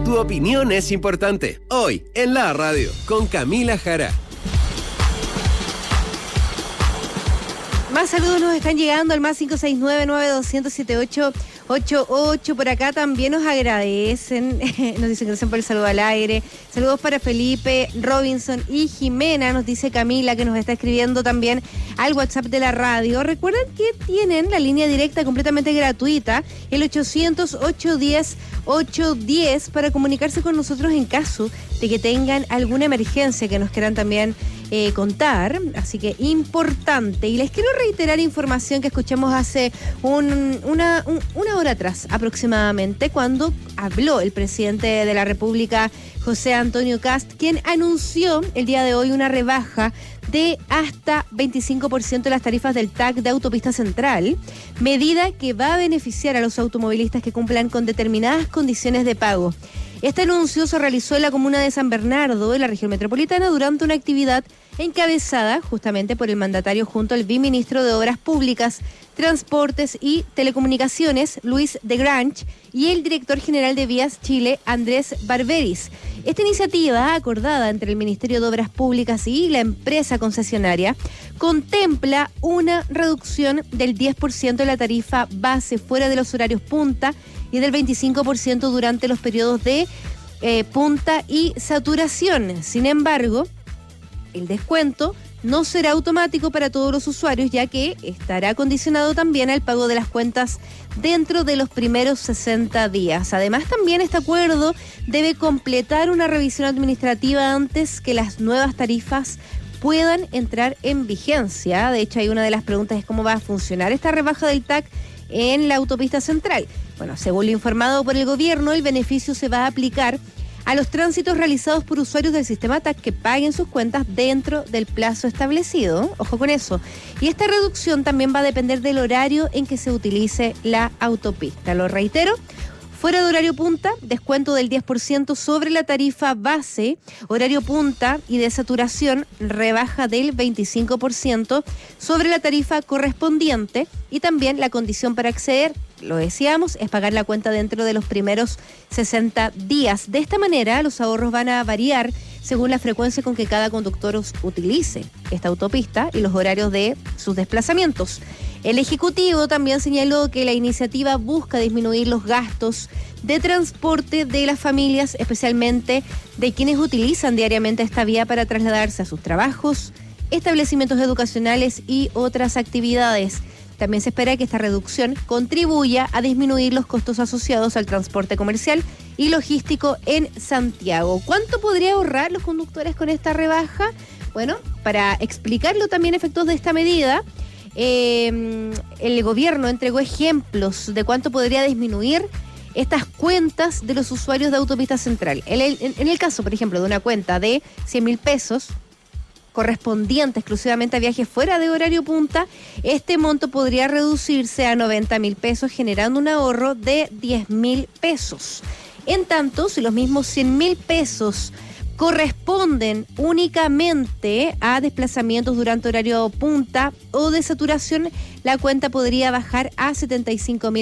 Tu opinión es importante. Hoy, en la radio, con Camila Jara. Más saludos nos están llegando al más 569-9200-7888. Por acá también nos agradecen, nos dicen gracias por el saludo al aire. Saludos para Felipe, Robinson y Jimena, nos dice Camila, que nos está escribiendo también al WhatsApp de la radio. Recuerden que tienen la línea directa completamente gratuita, el 800-810-810, para comunicarse con nosotros en caso de que tengan alguna emergencia que nos quieran también contar, así que importante. Y les quiero reiterar información que escuchamos hace una hora atrás aproximadamente, cuando habló el presidente de la República, José Antonio Kast, quien anunció el día de hoy una rebaja de hasta 25% de las tarifas del TAC de Autopista Central, medida que va a beneficiar a los automovilistas que cumplan con determinadas condiciones de pago. Este anuncio se realizó en la comuna de San Bernardo, en la región metropolitana, durante una actividad encabezada justamente por el mandatario junto al viceministro de Obras Públicas, Transportes y Telecomunicaciones, Luis de Grange, y el director general de Vías Chile, Andrés Barberis. Esta iniciativa, acordada entre el Ministerio de Obras Públicas y la empresa concesionaria, contempla una reducción del 10% de la tarifa base fuera de los horarios punta y del 25% durante los periodos de punta y saturación. Sin embargo, el descuento no será automático para todos los usuarios, ya que estará condicionado también al pago de las cuentas dentro de los primeros 60 días. Además, también este acuerdo debe completar una revisión administrativa antes que las nuevas tarifas puedan entrar en vigencia. De hecho, hay una de las preguntas es cómo va a funcionar esta rebaja del TAC en la autopista central. Bueno, según lo informado por el gobierno, el beneficio se va a aplicar a los tránsitos realizados por usuarios del sistema TAC que paguen sus cuentas dentro del plazo establecido. Ojo con eso. Y esta reducción también va a depender del horario en que se utilice la autopista. Lo reitero. Fuera de horario punta, descuento del 10% sobre la tarifa base. Horario punta y de saturación, rebaja del 25% sobre la tarifa correspondiente. Y también la condición para acceder, lo decíamos, es pagar la cuenta dentro de los primeros 60 días. De esta manera, los ahorros van a variar según la frecuencia con que cada conductor utilice esta autopista y los horarios de sus desplazamientos. El Ejecutivo también señaló que la iniciativa busca disminuir los gastos de transporte de las familias, especialmente de quienes utilizan diariamente esta vía para trasladarse a sus trabajos, establecimientos educacionales y otras actividades. También se espera que esta reducción contribuya a disminuir los costos asociados al transporte comercial y logístico en Santiago. ¿Cuánto podría ahorrar los conductores con esta rebaja? Bueno, para explicarlo también efectos de esta medida, el gobierno entregó ejemplos de cuánto podría disminuir estas cuentas de los usuarios de Autopista Central. En el caso, por ejemplo, de una cuenta de 100.000 pesos, correspondiente exclusivamente a viajes fuera de horario punta, este monto podría reducirse a 90.000 pesos, generando un ahorro de 10.000 pesos. En tanto, si los mismos 100.000 pesos corresponden únicamente a desplazamientos durante horario punta o de saturación, la cuenta podría bajar a 75.000